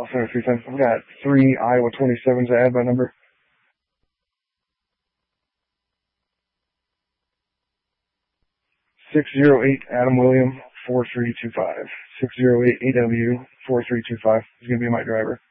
I'll send it 3 times. I've got 3 Iowa 27s to add my number. 608 Adam William 4325. 608 AW 4325 is going to be my driver.